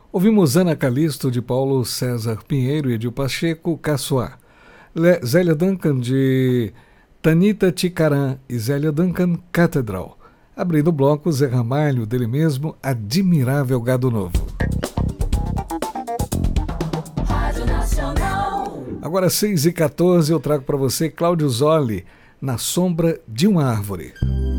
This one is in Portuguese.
Ouvimos Ana Calixto, de Paulo César Pinheiro e Edil Pacheco, Caçoar. Zélia Duncan, de Tanita Ticarã e Zélia Duncan, Catedral. Abrindo o bloco, Zé Ramalho, dele mesmo, Admirável Gado Novo. Rádio Nacional. Agora 6h14, eu trago para você Cláudio Zoli, Na Sombra de uma Árvore.